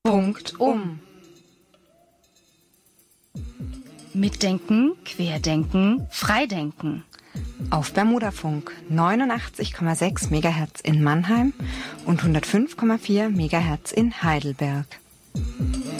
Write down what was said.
Punktum. Mitdenken, Querdenken, Freidenken. Auf Bermudafunk 89,6 MHz in Mannheim und 105,4 MHz in Heidelberg.